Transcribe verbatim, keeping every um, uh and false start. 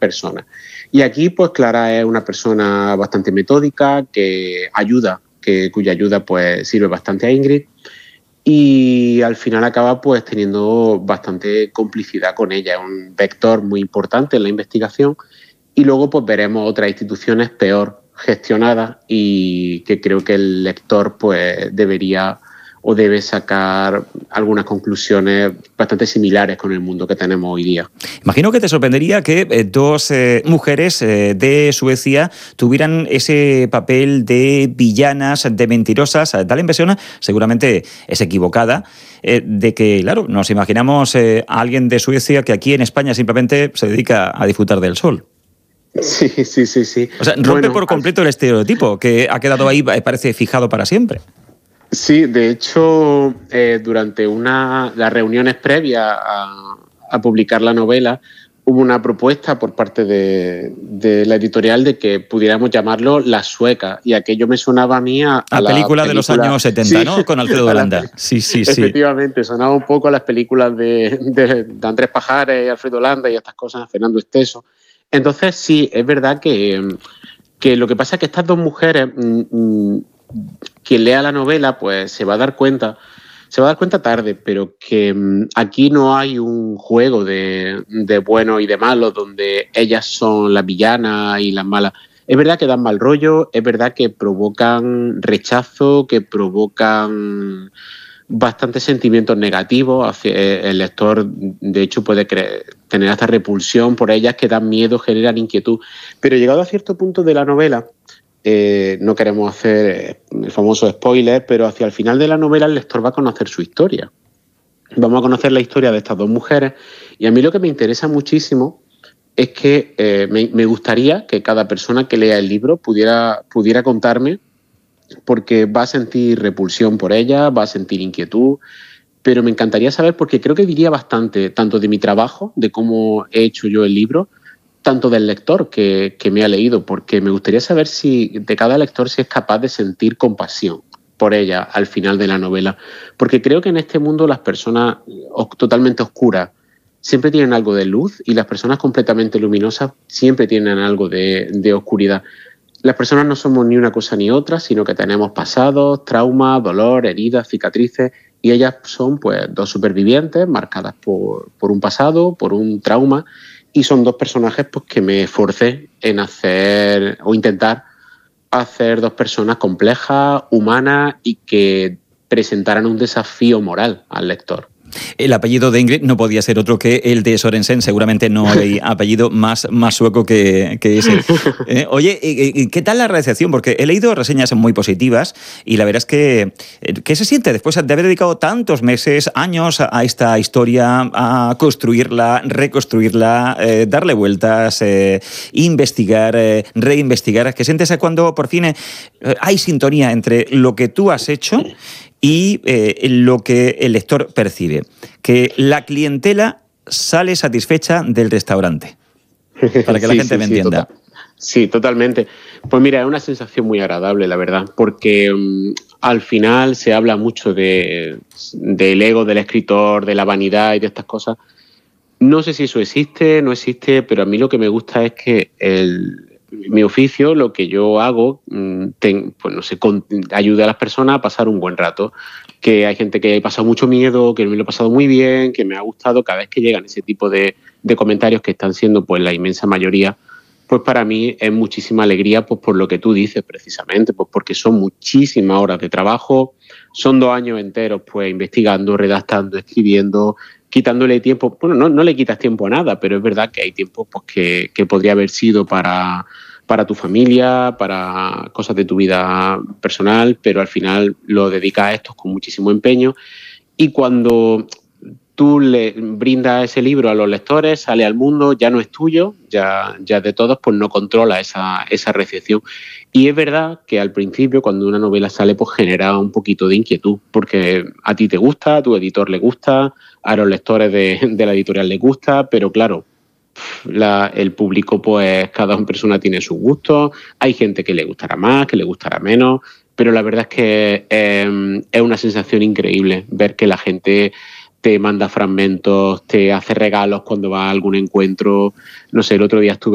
personas. Y aquí, pues Clara es una persona bastante metódica, que ayuda, que, cuya ayuda pues sirve bastante a Ingrid, y al final acaba pues teniendo bastante complicidad con ella, un vector muy importante en la investigación, y luego pues veremos otras instituciones peor gestionadas y que creo que el lector pues debería o debe sacar algunas conclusiones bastante similares con el mundo que tenemos hoy día. Imagino que te sorprendería que eh, dos eh, mujeres eh, de Suecia tuvieran ese papel de villanas, de mentirosas. Da la impresión, seguramente es equivocada, eh, de que, claro, nos imaginamos eh, a alguien de Suecia que aquí en España simplemente se dedica a disfrutar del sol. Sí, sí, sí, sí. O sea, rompe bueno, por completo el estereotipo que ha quedado ahí, parece fijado para siempre. Sí, de hecho, eh, durante una, las reuniones previas a, a publicar la novela, hubo una propuesta por parte de, de la editorial de que pudiéramos llamarlo La Sueca, y aquello me sonaba a mí a, a, a la película, película de los años setenta, sí, ¿no? Con Alfredo Landa. Sí, sí, sí. Efectivamente, sonaba un poco a las películas de, de, de Andrés Pajares, Alfredo Landa y estas cosas, Fernando Esteso. Entonces, sí, es verdad que, que lo que pasa es que estas dos mujeres... Mmm, quien lea la novela pues se va a dar cuenta, se va a dar cuenta tarde, pero que mmm, aquí no hay un juego de, de buenos y de malos donde ellas son las villanas y las malas. Es verdad que dan mal rollo, es verdad que provocan rechazo, que provocan bastantes sentimientos negativos hacia el lector. De hecho puede creer, tener hasta repulsión por ellas, que dan miedo, generan inquietud. Pero llegado a cierto punto de la novela, Eh, no queremos hacer el famoso spoiler, pero hacia el final de la novela el lector va a conocer su historia. Vamos a conocer la historia de estas dos mujeres, y a mí lo que me interesa muchísimo es que eh, me, me gustaría que cada persona que lea el libro pudiera, pudiera contarme, porque va a sentir repulsión por ella, va a sentir inquietud, pero me encantaría saber, porque creo que diría bastante tanto de mi trabajo, de cómo he hecho yo el libro, tanto del lector que, que me ha leído, porque me gustaría saber si de cada lector si es capaz de sentir compasión por ella al final de la novela, porque creo que en este mundo las personas totalmente oscuras siempre tienen algo de luz, y las personas completamente luminosas siempre tienen algo de, de oscuridad. Las personas no somos ni una cosa ni otra, sino que tenemos pasados, traumas, dolor, heridas, cicatrices, y ellas son pues dos supervivientes marcadas por, por un pasado, por un trauma. Y son dos personajes pues, que me esforcé en hacer o intentar hacer dos personas complejas, humanas, y que presentaran un desafío moral al lector. El apellido de Ingrid no podía ser otro que el de Sorensen. Seguramente no hay apellido más, más sueco que, que ese. Eh, oye, ¿qué tal la recepción? Porque he leído reseñas muy positivas y la verdad es que ¿qué se siente después de haber dedicado tantos meses, años a esta historia, a construirla, reconstruirla, eh, darle vueltas, eh, investigar, eh, reinvestigar? ¿Qué sientes cuando por fin eh, hay sintonía entre lo que tú has hecho y eh, lo que el lector percibe? Que la clientela sale satisfecha del restaurante, para que sí, la gente sí, me entienda. Sí, total, sí, totalmente. Pues mira, es una sensación muy agradable, la verdad, porque um, al final se habla mucho de, del ego del escritor, de la vanidad y de estas cosas. No sé si eso existe, no existe, pero a mí lo que me gusta es que el... mi oficio, lo que yo hago, ten, pues no sé, con, ayuda a las personas a pasar un buen rato. Que hay gente que ha pasado mucho miedo, que me lo he pasado muy bien, que me ha gustado. Cada vez que llegan ese tipo de, de comentarios, que están siendo pues la inmensa mayoría, pues para mí es muchísima alegría, pues por lo que tú dices precisamente, pues porque son muchísimas horas de trabajo, son dos años enteros pues investigando, redactando, escribiendo, quitándole tiempo. Bueno, no, no le quitas tiempo a nada, pero es verdad que hay tiempo pues, que, que podría haber sido para, para tu familia, para cosas de tu vida personal, pero al final lo dedicas a esto con muchísimo empeño. Y cuando tú le brindas ese libro a los lectores, sale al mundo, ya no es tuyo, ya, ya de todos, pues no controla esa, esa recepción. Y es verdad que al principio, cuando una novela sale, pues genera un poquito de inquietud, porque a ti te gusta, a tu editor le gusta, a los lectores de, de la editorial les gusta, pero claro, la, el público, pues cada persona tiene sus gustos, hay gente que le gustará más, que le gustará menos, pero la verdad es que eh, es una sensación increíble ver que la gente te manda fragmentos, te hace regalos cuando va a algún encuentro. No sé, el otro día estuve